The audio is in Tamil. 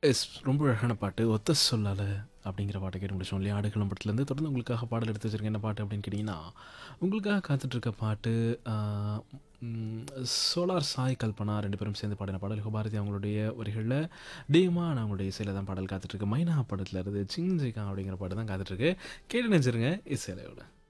ரொம்ப அழகான பாட்டு. "ஒத்த சொல்லால" அப்படிங்கிற பாட்ட கேட்டு முடிச்சோம் இல்லையா? ஆடுகளம் படத்துலேருந்து. தொடர்ந்து உங்களுக்காக பாடல் எடுத்து வச்சிருக்கேன். என்ன பாட்டு அப்படின்னு கேட்டிங்கன்னா, உங்களுக்காக காத்துட்ருக்க பாட்டு ஆ ம் சோலார் சாய், கல்பனா 2 பேரும் சேர்ந்து பாடின பாடல். யுகபாரதி அவங்களுடைய வரிகள்ல, டீமான் அவங்களுடைய இசையில தான் பாடல் காத்துட்ருக்கு. மைனா படத்துலேருந்து "சிங் ஜிகா" அப்படிங்கிற பாட்டு தான் காத்துட்ருக்கு. கேட்டு நினைச்சிருங்க இசையலையோட.